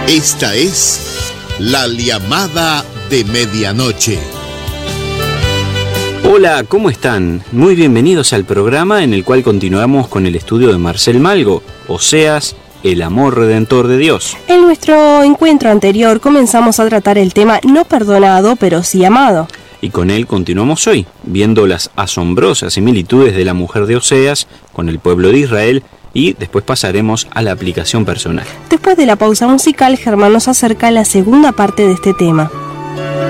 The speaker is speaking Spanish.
Esta es La Llamada de Medianoche. Hola, ¿cómo están? Muy bienvenidos al programa en el cual continuamos con el estudio de Marcel Malgo, Oseas, el amor redentor de Dios. En nuestro encuentro anterior comenzamos a tratar el tema no perdonado, pero sí amado. Y con él continuamos hoy, viendo las asombrosas similitudes de la mujer de Oseas con el pueblo de Israel, y después pasaremos a la aplicación personal. Después de la pausa musical, Germán nos acerca a la segunda parte de este tema.